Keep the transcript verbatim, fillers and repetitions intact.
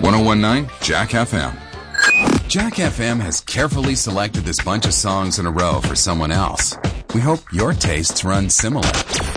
ten nineteen Jack F M. Jack F M has carefully selected this bunch of songs in a row for someone else. We hope your tastes run similar.